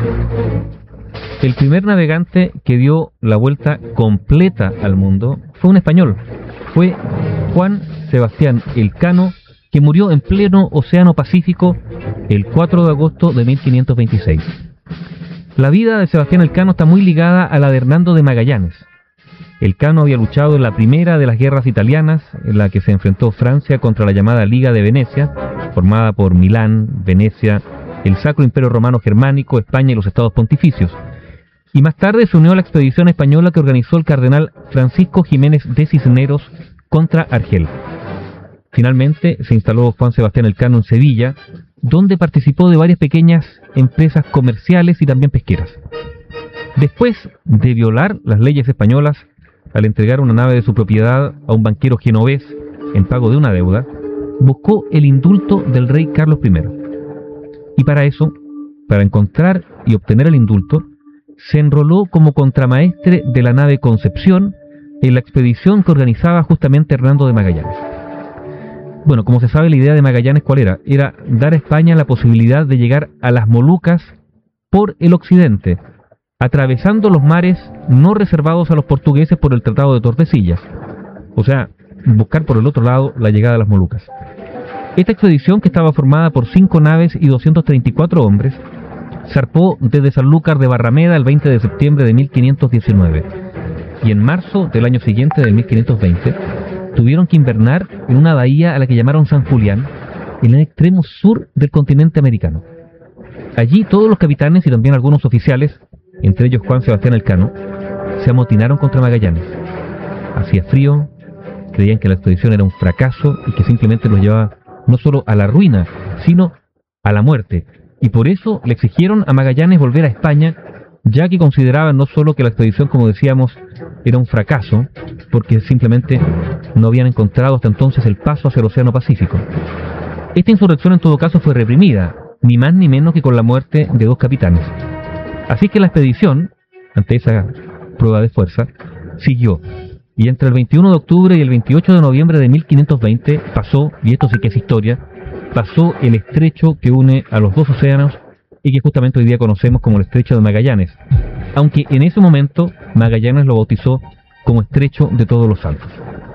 El primer navegante que dio la vuelta completa al mundo fue un español. Fue Juan Sebastián Elcano, que murió en pleno Océano Pacífico el 4 de agosto de 1526. La vida de Sebastián Elcano está muy ligada a la de Hernando de Magallanes. Elcano había luchado en la primera de las guerras italianas, en la que se enfrentó Francia contra la llamada Liga de Venecia, formada por Milán, Venecia, el Sacro Imperio Romano Germánico, España y los Estados Pontificios. Y más tarde se unió a la expedición española que organizó el cardenal Francisco Jiménez de Cisneros contra Argel. Finalmente se instaló Juan Sebastián Elcano en Sevilla, donde participó de varias pequeñas empresas comerciales y también pesqueras. Después de violar las leyes españolas, al entregar una nave de su propiedad a un banquero genovés en pago de una deuda, buscó el indulto del rey Carlos I. Y para eso, para encontrar y obtener el indulto, se enroló como contramaestre de la nave Concepción en la expedición que organizaba justamente Hernando de Magallanes. Bueno, como se sabe, la idea de Magallanes, ¿cuál era? Era dar a España la posibilidad de llegar a las Molucas por el occidente, atravesando los mares no reservados a los portugueses por el Tratado de Tordesillas. O sea, buscar por el otro lado la llegada a las Molucas. Esta expedición, que estaba formada por 5 naves y 234 hombres, zarpó desde Sanlúcar de Barrameda el 20 de septiembre de 1519, y en marzo del año siguiente, del 1520, tuvieron que invernar en una bahía a la que llamaron San Julián, en el extremo sur del continente americano. Allí todos los capitanes y también algunos oficiales, entre ellos Juan Sebastián Elcano, se amotinaron contra Magallanes. Hacía frío, creían que la expedición era un fracaso y que simplemente los llevaba no solo a la ruina, sino a la muerte. Y por eso le exigieron a Magallanes volver a España, ya que consideraban no solo que la expedición, como decíamos, era un fracaso, porque simplemente no habían encontrado hasta entonces el paso hacia el Océano Pacífico. Esta insurrección en todo caso fue reprimida, ni más ni menos que con la muerte de 2 capitanes. Así que la expedición, ante esa prueba de fuerza, siguió. Y entre el 21 de octubre y el 28 de noviembre de 1520 pasó, y esto sí que es historia, pasó el estrecho que une a los 2 océanos y que justamente hoy día conocemos como el Estrecho de Magallanes, aunque en ese momento Magallanes lo bautizó como Estrecho de Todos los Santos.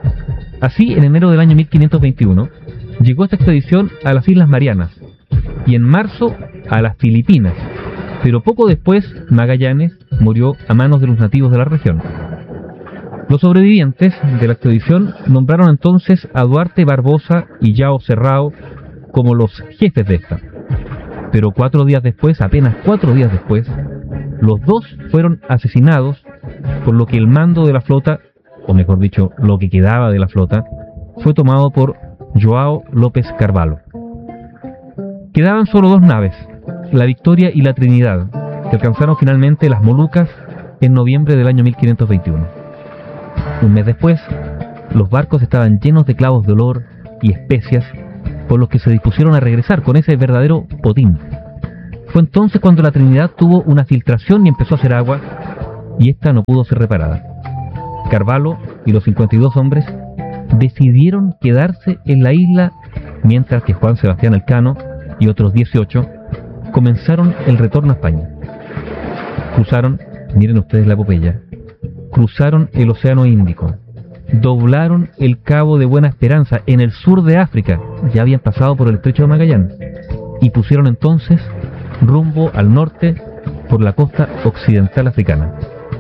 Así, en enero del año 1521, llegó esta expedición a las Islas Marianas y en marzo a las Filipinas, pero poco después Magallanes murió a manos de los nativos de la región. Los sobrevivientes de la expedición nombraron entonces a Duarte Barbosa y Yao Serrao como los jefes de esta. Pero 4 días después, apenas 4 días después, los 2 fueron asesinados, por lo que el mando de la flota, o mejor dicho, lo que quedaba de la flota, fue tomado por Joao López Carvalho. Quedaban solo 2 naves, la Victoria y la Trinidad, que alcanzaron finalmente las Molucas en noviembre del año 1521. Un mes después, los barcos estaban llenos de clavos de olor y especias, por los que se dispusieron a regresar con ese verdadero botín. Fue entonces cuando la Trinidad tuvo una filtración y empezó a hacer agua, y esta no pudo ser reparada. Carvalho y los 52 hombres decidieron quedarse en la isla, mientras que Juan Sebastián Elcano y otros 18 comenzaron el retorno a España. Cruzaron, miren ustedes la epopeya, cruzaron el Océano Índico, doblaron el Cabo de Buena Esperanza en el sur de África, ya habían pasado por el Estrecho de Magallanes, y pusieron entonces rumbo al norte por la costa occidental africana.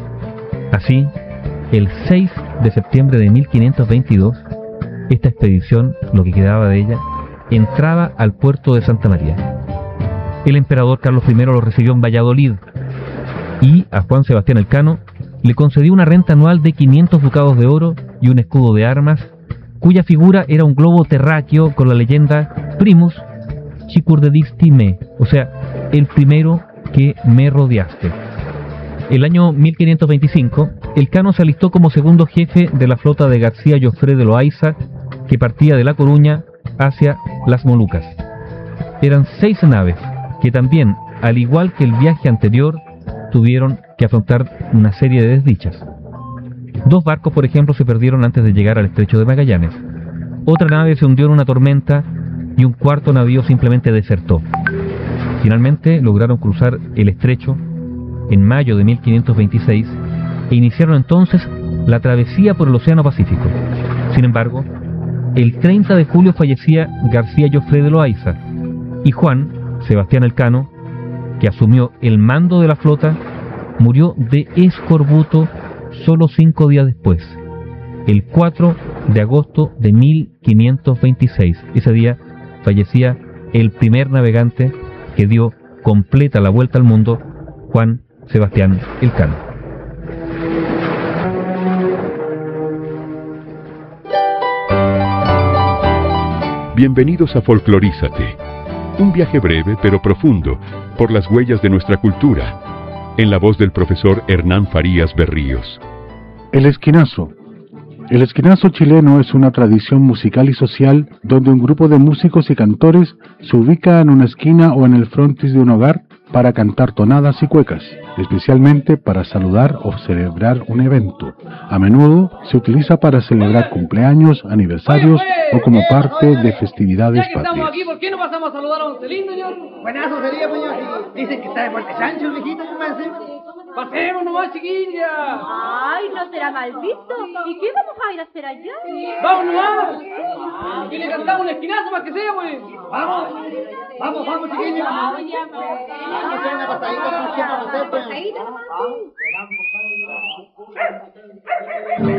Así, el 6 de septiembre de 1522, esta expedición, lo que quedaba de ella, entraba al puerto de Santa María. El emperador Carlos I lo recibió en Valladolid, y a Juan Sebastián Elcano le concedió una renta anual de 500 ducados de oro y un escudo de armas, cuya figura era un globo terráqueo con la leyenda Primus Chicurdedisti me, o sea, el primero que me rodeaste. El año 1525, Elcano se alistó como segundo jefe de la flota de García Jofré de Loaiza, que partía de La Coruña hacia las Molucas. Eran 6 naves, que también, al igual que el viaje anterior, tuvieron que afrontar una serie de desdichas. 2 barcos, por ejemplo, se perdieron antes de llegar al Estrecho de Magallanes. Otra nave se hundió en una tormenta y un 4º navío simplemente desertó. Finalmente lograron cruzar el estrecho en mayo de 1526 e iniciaron entonces la travesía por el Océano Pacífico. Sin embargo, el 30 de julio fallecía García Llofré de Loaiza y Juan Sebastián Elcano, que asumió el mando de la flota, murió de escorbuto solo 5 días después, el 4 de agosto de 1526. Ese día fallecía el primer navegante que dio completa la vuelta al mundo, Juan Sebastián Elcano. Bienvenidos a Folclorízate, un viaje breve pero profundo por las huellas de nuestra cultura, en la voz del profesor Hernán Farías Berríos. El esquinazo. El esquinazo chileno es una tradición musical y social donde un grupo de músicos y cantores se ubica en una esquina o en el frontis de un hogar para cantar tonadas y cuecas, especialmente para saludar o celebrar un evento. A menudo se utiliza para celebrar cumpleaños, aniversarios o como parte de festividades patrias. Estamos aquí, ¿por qué no pasamos a saludar a don Celín, señor? Buenazo sería, señor. Dicen que está de Fuerte Sancho, viejito, Pasemos nomás, chiquilla. Ay, no será mal visto. ¿Y qué vamos a ir a hacer allá? Vamos nomás. Y le cantamos un esquinazo más que sea, pues. Vamos, vamos, chiquillos. Vamos, una pasadita,